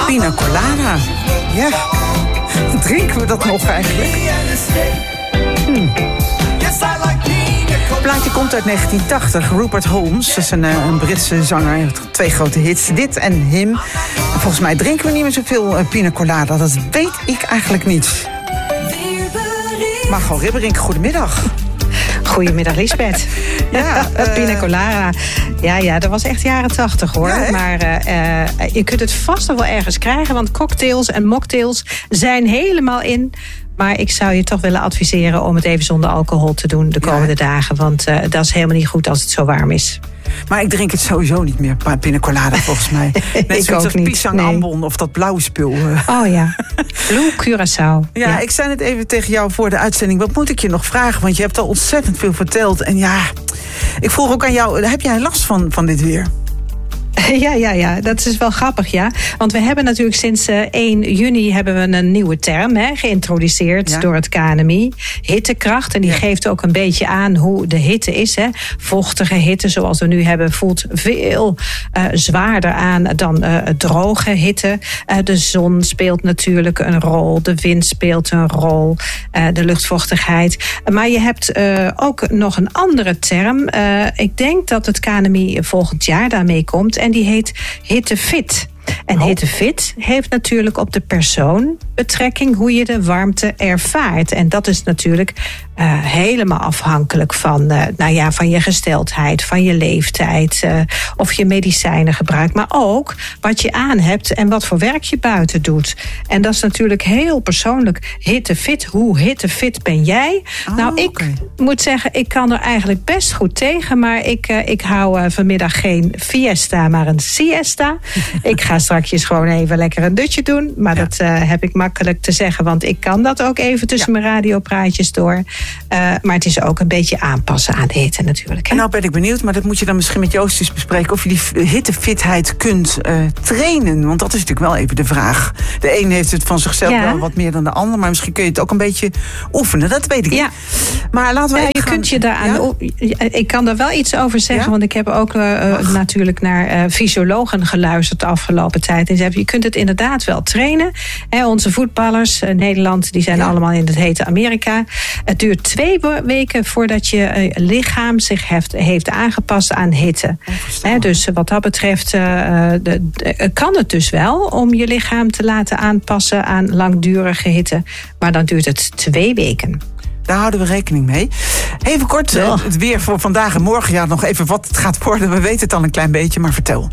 Pina colada. Ja, drinken we dat nog eigenlijk? Het plaatje komt uit 1980. Rupert Holmes, dat is een Britse zanger. Hij heeft 2 grote hits, dit en Him. En volgens mij drinken we niet meer zoveel Pina colada. Dat weet ik eigenlijk niet. Margo Ribberink, goedemiddag. Goedemiddag, Liesbeth. Ja, Pina colada. Ja, dat was echt jaren 80 hoor. Ja, maar je kunt het vast nog wel ergens krijgen. Want cocktails en mocktails zijn helemaal in. Maar ik zou je toch willen adviseren om het even zonder alcohol te doen de komende dagen. Want dat is helemaal niet goed als het zo warm is. Maar ik drink het sowieso niet meer, Pina colada volgens mij. Net zoals dat pisang ambon of dat blauwe spul. Oh ja, Blue Curaçao. Ja, ik zei het even tegen jou voor de uitzending. Wat moet ik je nog vragen? Want je hebt al ontzettend veel verteld. En ja, ik vroeg ook aan jou, heb jij last van dit weer? Ja, dat is wel grappig, ja. Want we hebben natuurlijk sinds 1 juni hebben we een nieuwe term geïntroduceerd door het KNMI. Hittekracht. En die geeft ook een beetje aan hoe de hitte is. Vochtige hitte, zoals we nu hebben, voelt veel zwaarder aan dan droge hitte. De zon speelt natuurlijk een rol. De wind speelt een rol. De luchtvochtigheid. Maar je hebt ook nog een andere term. Ik denk dat het KNMI volgend jaar daarmee komt. En die heet hittefit. En hittefit heeft natuurlijk op de persoon betrekking hoe je de warmte ervaart. En dat is natuurlijk helemaal afhankelijk van je gesteldheid, van je leeftijd, of je medicijnen gebruikt. Maar ook wat je aan hebt en wat voor werk je buiten doet. En dat is natuurlijk heel persoonlijk. Hittefit, hoe hittefit ben jij? Ik moet zeggen, ik kan er eigenlijk best goed tegen. Maar ik hou vanmiddag geen fiesta, maar een siesta. Ik ga straks gewoon even lekker een dutje doen. Maar dat heb ik makkelijk te zeggen. Want ik kan dat ook even tussen mijn radiopraatjes door. Maar het is ook een beetje aanpassen aan de hitte natuurlijk. Hè? Nou ben ik benieuwd, maar dat moet je dan misschien met Joost eens bespreken. Of je die hittefitheid kunt trainen. Want dat is natuurlijk wel even de vraag. De een heeft het van zichzelf wel wat meer dan de ander. Maar misschien kun je het ook een beetje oefenen. Dat weet ik niet. Maar laten we even kunt je daaraan. Ik kan daar wel iets over zeggen. Want ik heb ook natuurlijk naar fysiologen geluisterd de afgelopen tijd. En ze hebben, je kunt het inderdaad wel trainen. Onze voetballers in Nederland, die zijn allemaal in het hete Amerika. Het duurt 2 weken voordat je lichaam zich heeft aangepast aan hitte. Dus wat dat betreft kan het dus wel om je lichaam te laten aanpassen aan langdurige hitte. Maar dan duurt het 2 weken. Daar houden we rekening mee. Even kort, het weer voor vandaag en morgen. Ja, nog even wat het gaat worden. We weten het al een klein beetje, maar vertel.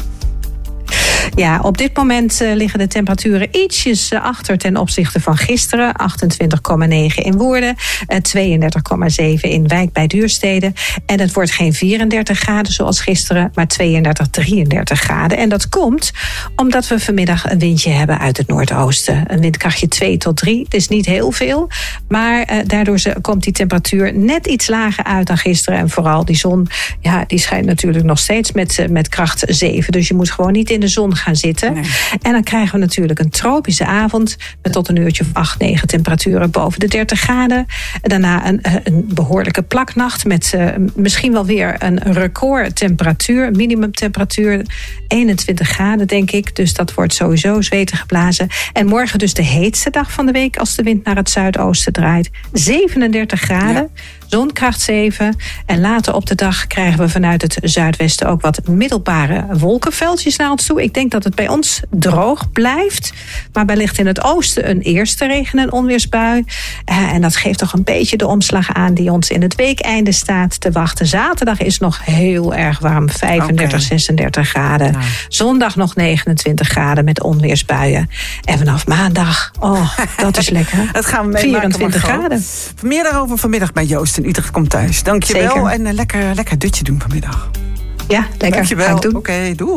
Ja, op dit moment liggen de temperaturen ietsjes achter ten opzichte van gisteren. 28,9 in Woerden, 32,7 in Wijk bij Duurstede. En het wordt geen 34 graden zoals gisteren, maar 32, 33 graden. En dat komt omdat we vanmiddag een windje hebben uit het noordoosten. Een windkrachtje 2 tot 3. Het is niet heel veel, maar daardoor komt die temperatuur net iets lager uit dan gisteren. En vooral die zon, die schijnt natuurlijk nog steeds met kracht 7. Dus je moet gewoon niet in de zon gaan zitten. Nee. En dan krijgen we natuurlijk een tropische avond met tot een uurtje of 8, 9 temperaturen boven de 30 graden. Daarna een behoorlijke plaknacht met misschien wel weer een recordtemperatuur, minimumtemperatuur 21 graden denk ik. Dus dat wordt sowieso zweten geblazen. En morgen dus de heetste dag van de week als de wind naar het zuidoosten draait. 37 graden. Ja. Zonkracht 7. En later op de dag krijgen we vanuit het zuidwesten ook wat middelbare wolkenveldjes naar ons toe. Ik denk dat het bij ons droog blijft. Maar wellicht in het oosten een eerste regen- en onweersbui. En dat geeft toch een beetje de omslag aan die ons in het weekeinde staat te wachten. Zaterdag is nog heel erg warm. 35, 36 graden. Nou. Zondag nog 29 graden met onweersbuien. En vanaf maandag, dat is lekker. Dat gaan we mee 24 graden. Meer daarover vanmiddag bij Joost in Utrecht komt thuis. Dankjewel. En lekker dutje doen vanmiddag. Ja, lekker. Dankjewel. Oké, doei.